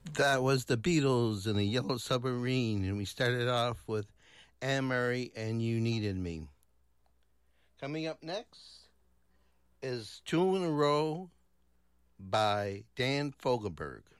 That was the Beatles and the Yellow Submarine, and we started off with Anne Murray and You Needed Me. Coming up next is Two in a Row by Dan Fogelberg.